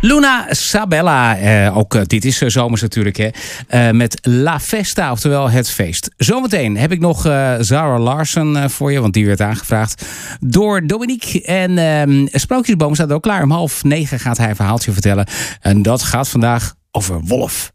Luna Sabella, ook dit is zomers natuurlijk, hè, met La Festa, oftewel het feest. Zometeen heb ik nog Zara Larsson voor je, want die werd aangevraagd door Dominique. En Sprookjesboom staat ook klaar. Om 8:30 gaat hij een verhaaltje vertellen. En dat gaat vandaag over Wolf.